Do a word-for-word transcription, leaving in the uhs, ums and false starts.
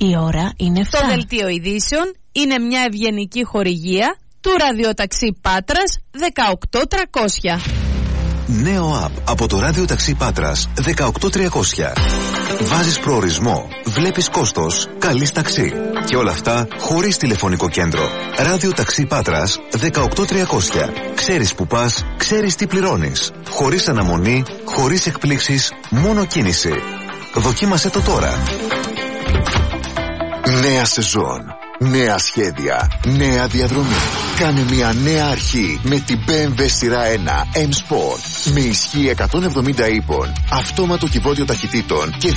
Η ώρα είναι εφτά. Το δελτίο ειδήσεων είναι μια ευγενική χορηγία του ραδιοταξί Πάτρας δεκαοκτώ τριακόσια. Νέο app από το ραδιοταξί Πάτρας δεκαοκτώ τριακόσια. Βάζεις προορισμό, βλέπεις κόστος, καλείς ταξί. Και όλα αυτά χωρίς τηλεφωνικό κέντρο. Ραδιοταξί Πάτρας δεκαοκτώ τριακόσια. Ξέρεις που πας, ξέρεις τι πληρώνεις. Χωρίς αναμονή, χωρίς εκπλήξεις, μόνο κίνηση. Δοκίμασέ το τώρα. Νέα σεζόν. Νέα σχέδια, νέα διαδρομή. Κάνε μια νέα αρχή με την μπι εμ ντάμπλιου σειρά ένα M Sport. Με ισχύ εκατόν εβδομήντα ύπων, αυτόματο κυβότιο ταχυτήτων και